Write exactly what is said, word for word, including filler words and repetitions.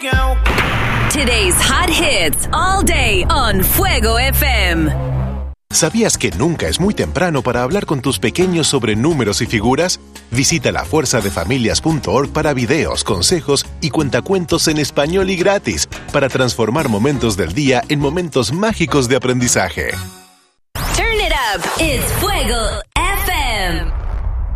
Today's hot hits all day on Fuego F M. ¿Sabías que nunca es muy temprano para hablar con tus pequeños sobre números y figuras? Visita la fuerza de familias punto org para videos, consejos y cuentacuentos en español y gratis para transformar momentos del día en momentos mágicos de aprendizaje. Turn it up. It's Fuego